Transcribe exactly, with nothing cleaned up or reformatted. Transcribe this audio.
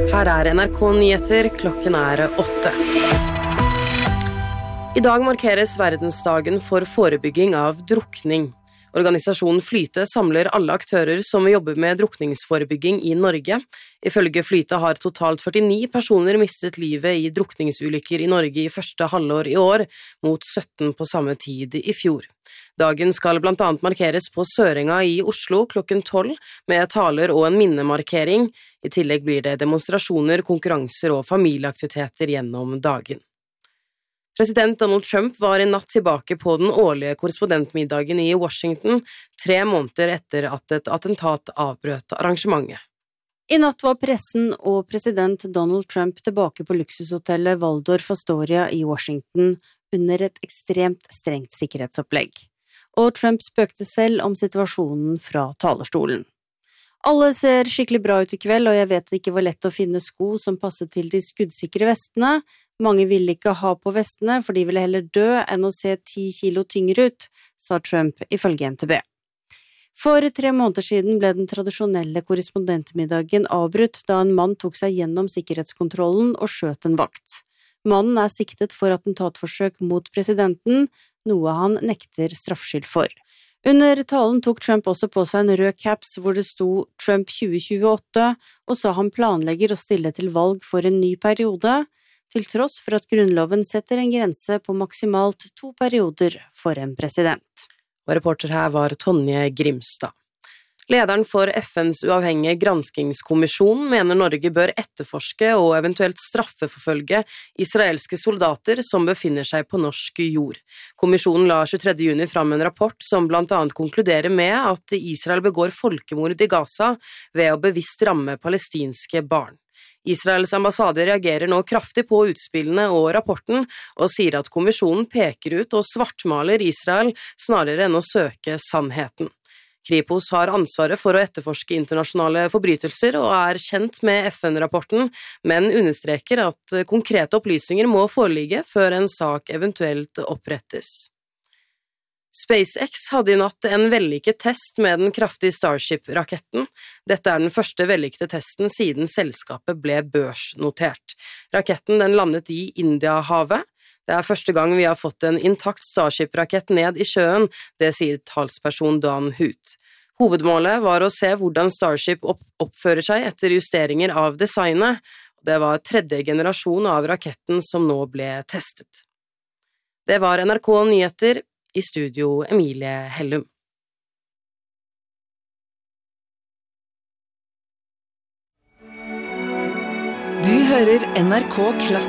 Her er N R K Nyheter, klokken er åtte. I dag markeres verdensdagen for forebygging av drukning. Organisasjonen Flyte samler alle aktører som jobber med drukningsforebygging i Norge. Ifølge Flyte har totalt førtini personer mistet livet i drukningsulykker i Norge i første halvår i år, mot sytten på samme tid i fjor. Dagen skal blant annet markeres på Sørenga i Oslo klokken tolv, med taler og en minnemarkering. I tillegg blir det demonstrasjoner, konkurranser og familieaktiviteter gjennom dagen. President Donald Trump var i natt tilbake på den årlige korrespondentmiddagen i Washington, tre måneder etter at et attentat avbrøt arrangementet. I natt var pressen og president Donald Trump tilbake på luksushotellet Waldorf Astoria i Washington under et ekstremt strengt sikkerhetsopplegg. Og Trump spøkte selv om situasjonen fra talerstolen. Alle ser skikkelig bra ut i kveld, og jeg vet det ikke var lett å finne sko som passet til de skuddsikre vestene. Mange ville ikke ha på vestene, for de ville heller dø enn å se ti kilo tyngre ut, sa Trump ifølge N T B. For tre måneder siden ble den tradisjonelle korrespondentmiddagen avbrutt da en mann tok seg gjennom sikkerhetskontrollen og skjøt en vakt. Mannen er siktet for attentatforsøk mot presidenten, noe han nekter straffskyld for. Under talen tok Trump også på seg en rød caps hvor det sto Trump tjue tjueåtte, og sa han planlegger å stille til valg for en ny periode, til tross for at grunnloven setter en grense på maksimalt to perioder for en president. Og reporter her var Tonje Grimstad. Lederen for F N's uavhengige granskingskommisjon mener Norge bør etterforske og eventuelt straffeforfølge israelske soldater som befinner seg på norsk jord. Kommisjonen la tjuetredje juni fram en rapport som blant annet konkluderer med at Israel begår folkemord i Gaza ved å bevisst ramme palestinske barn. Israels ambassade reagerer nå kraftig på utspillene og rapporten, og sier at kommisjonen peker ut og svartmaler Israel snarere enn å søke sannheten. Kripos har ansvaret for å etterforske internasjonale forbrytelser og er kjent med F N-rapporten, men understreker at konkrete opplysninger må foreligge før en sak eventuelt opprettes. SpaceX hadde i natt en vellykket test med den kraftige Starship-raketten. Dette er den første vellykkede testen siden selskapet ble børsnotert. Raketten den landet i Indiahavet. Det er første gang vi har fått en intakt Starship-rakett ned i sjøen, det sier talsperson Dan Hoot. Hovedmålet var å se hvordan Starship oppfører seg etter justeringer av designet. Det var tredje generasjon av raketten som nå ble testet. Det var N R K Nyheter, i studio Emilie Hellum. Du hører N R K Klassisk.